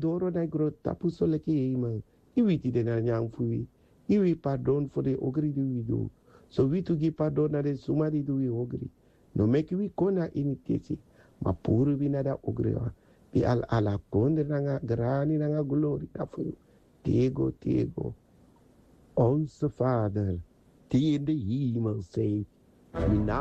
doro na gro tapu so leki ema. Iwi ti de na nyang fui. Iwi pardon for the ogri di we do. So we to give pardon na de sumari do we ogri. No make we kona initesi. Ma puru vi na da ogri wa. Pi al ala konde na nga grani na nga glory na fu. Tiego. Onze Vader, die in de hemel zijt, uw naam